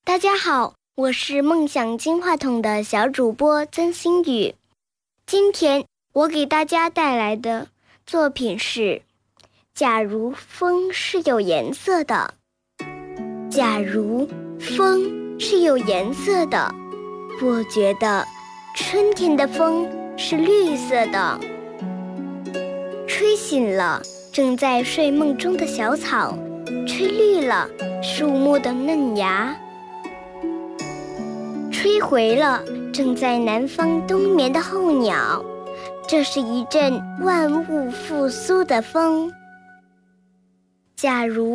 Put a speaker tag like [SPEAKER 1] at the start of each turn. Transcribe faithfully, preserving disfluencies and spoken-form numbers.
[SPEAKER 1] 大家好，我是梦想金话筒的小主播曾心雨。今天我给大家带来的作品是假如风是有颜色的。假如风是有颜色的，我觉得春天的风是绿色的，吹醒了正在睡梦中的小草，吹绿了树木的嫩芽，吹回了正在南方冬眠的候鸟。这是一阵万物复苏的风。假如